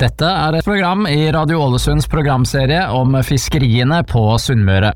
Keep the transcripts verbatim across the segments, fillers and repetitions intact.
Dette er et program i Radio Ålesunds programserie om fiskeriene på Sunnmøre.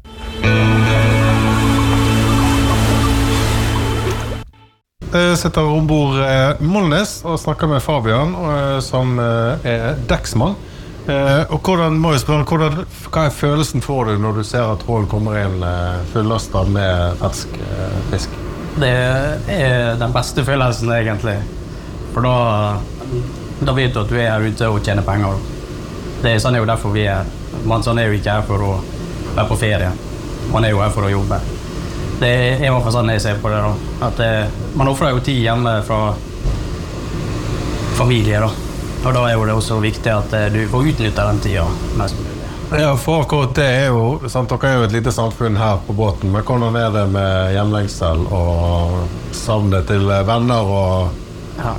Jeg sitter ombord Molnes og snakker med Fabian, som er dekksmann. Og hvordan, må jeg spørre, hvordan, hva er følelsen for deg når du ser at trålen kommer inn fullastet med fersk fisk? Det er den beste følelsen egentlig, for da, da vet du at du er her ute og tjener penger. Det er, sånn er jo derfor vi er. Man sånn er jo ikke her for å være på ferie, man er jo her for å jobbe. Det er i hvert fall sånn jeg ser på det da, at det, man offrer jo tid hjemme fra familie da, og da er jo det også viktig at du får utnytte den tiden mest mulig. Ja, for akkurat det er jo, sant, dere er jo et lite samfunn her på båten, men hvordan er det med hjemlengsel og savnet til venner og... Ja.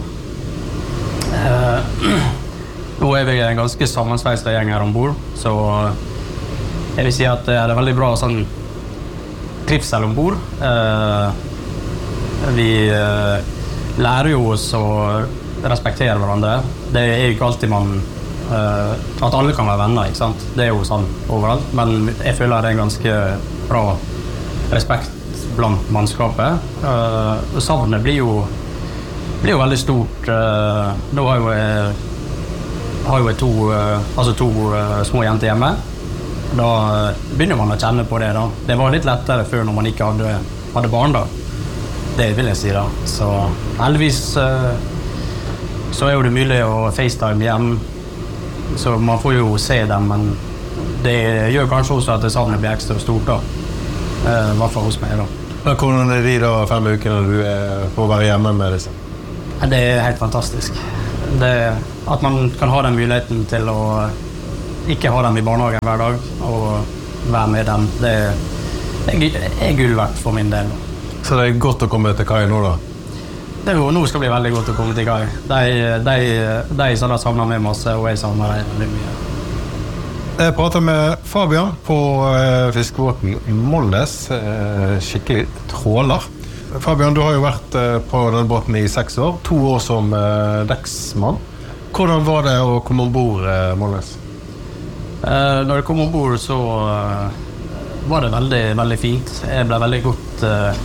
Uh, nå er vi en ganske sammensveistet gjeng her ombord, så jeg vil si at det er veldig bra sånn trivsel ombord. Uh, vi uh, lærer jo oss å respektere hverandre. Det er jo ikke alltid man Uh, at alle kan være venner, ikke sant? Det er jo sånn overalt, men jeg føler det er en ganske bra respekt blant mannskapet. Uh, savnet blir jo, blir jo veldig stort. Uh, nå har jo jeg, har jo jeg to, uh, altså to uh, små jenter hjemme. Da begynner man å kjenne på det da. Det var litt lettere før når man ikke hadde, hadde barn da. Det vil jeg si da. Så heldigvis uh, så er jo det mulig å FaceTime hjem. Så man får jo se dem, men det gjør kanskje også at det savnet blir ekstra stort da. I hvert fall hos meg da. Hvordan er de da fem ukene du er på å være hjemme med disse? Det er helt fantastisk. Det, at man kan ha den muligheten til å ikke ha dem i barnehagen hver dag, og være med dem, det er, er gull verdt for min del. Så det er godt å komme til kai nå da? Det er jo, nå skal det bli veldig godt å komme til kai. De, de, de som har savnet med masse, og jeg savner dem veldig mye. Jeg prater med Fabian på eh, fiskebåten Molnes, eh, skikkelig tråler. Fabian, du har jo vært eh, på den båten i seks år, to år som eh, dekksmann. Hvordan var det å komme ombord eh, Molnes? Eh, når jeg kom ombord så eh, var det veldig, veldig fint. Jeg ble veldig godt eh,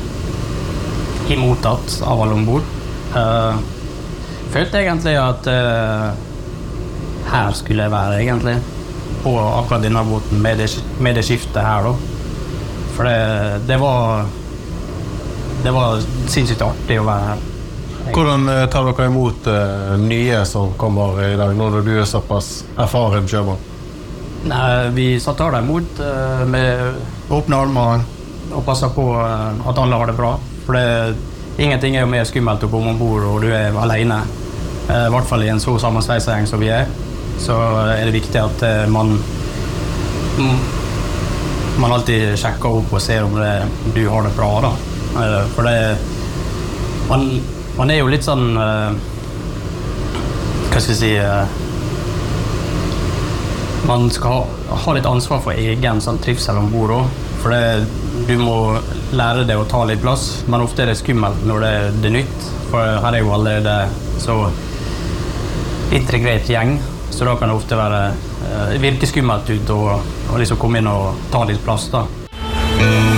imottatt av alle ombord. Uh, følte egentlig at uh, her skulle jeg være egentlig på akkurat denne båten med det, med det skiftet her da. For det, det var det var sinnssykt artig å være her. Hvordan uh, tar dere imot uh, nye som kommer i dag når du er såpass erfaren sjømann? Nei, vi tar dem imot uh, med åpne armer og passer på uh, at alle har det bra. For det, ingenting er jo mer skummelt å komme ombord og du er alene. I hvert fall i en så sammensveisegjeng som vi er. Så er det viktig at man man alltid sjekker opp og ser om det, du har det bra da. For det man, man er jo litt sånn hva skal jeg si man skal ha, ha litt ansvar for egen sånn, trivsel ombord også. For det, du må lære deg å ta litt plass, men ofte er det skummelt når det, det er nytt. For her er jo allerede så integrert gjeng, så da kan det ofte være, virke skummelt ut og, og liksom komme inn og ta litt plass da.